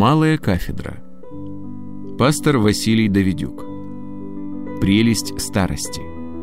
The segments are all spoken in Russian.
Малая кафедра. Пастор Василий Давидюк. Прелесть старости.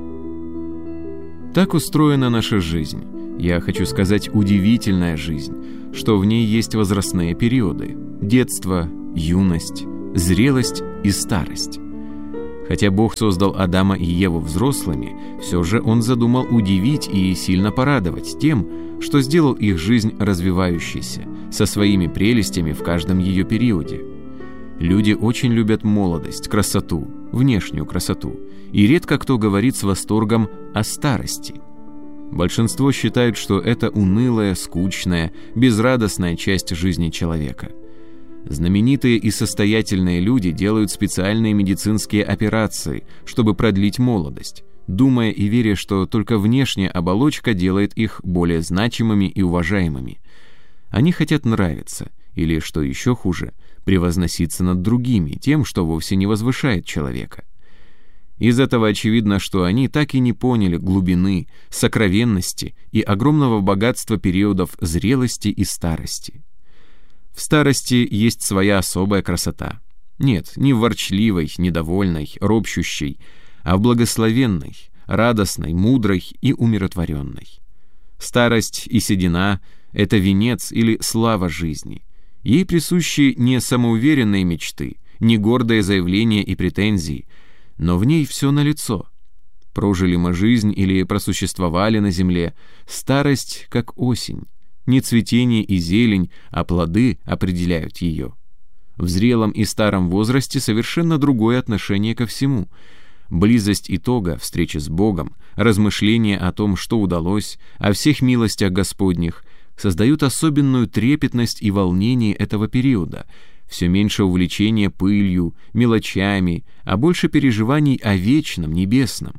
Так устроена наша жизнь. Я хочу сказать, удивительная жизнь, что в ней есть возрастные периоды: детство, юность, зрелость и старость. Хотя Бог создал Адама и Еву взрослыми, все же Он задумал удивить и сильно порадовать тем, что сделал их жизнь развивающейся, со своими прелестями в каждом ее периоде. Люди очень любят молодость, красоту, внешнюю красоту, и редко кто говорит с восторгом о старости. Большинство считают, что это унылая, скучная, безрадостная часть жизни человека. Знаменитые и состоятельные люди делают специальные медицинские операции, чтобы продлить молодость, думая и веря, что только внешняя оболочка делает их более значимыми и уважаемыми. Они хотят нравиться, или, что еще хуже, превозноситься над другими, тем, что вовсе не возвышает человека. Из этого очевидно, что они так и не поняли глубины, сокровенности и огромного богатства периодов зрелости и старости. В старости есть своя особая красота. Нет, не в ворчливой, недовольной, ропщущей, а в благословенной, радостной, мудрой и умиротворенной. Старость и седина — это венец или слава жизни. Ей присущи не самоуверенные мечты, не гордые заявления и претензии, но в ней все налицо. Прожили мы жизнь или просуществовали на земле, старость как осень. Не цветение и зелень, а плоды определяют ее. В зрелом и старом возрасте совершенно другое отношение ко всему. Близость итога, встречи с Богом, размышления о том, что удалось, о всех милостях Господних, создают особенную трепетность и волнение этого периода, все меньше увлечения пылью, мелочами, а больше переживаний о вечном, небесном.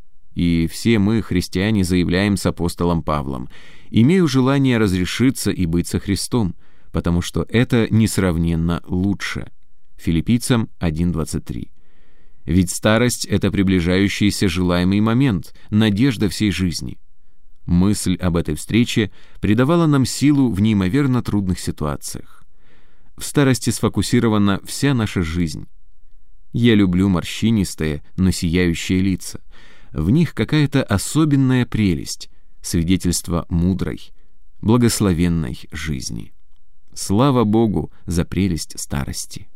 И все мы, христиане, заявляем с апостолом Павлом: «Имею желание разрешиться и быть со Христом, потому что это несравненно лучше». Филиппийцам 1:23. Ведь старость — это приближающийся желаемый момент, надежда всей жизни. Мысль об этой встрече придавала нам силу в неимоверно трудных ситуациях. В старости сфокусирована вся наша жизнь. Я люблю морщинистые, но сияющие лица. В них какая-то особенная прелесть, свидетельство мудрой, благословенной жизни. Слава Богу за прелесть старости!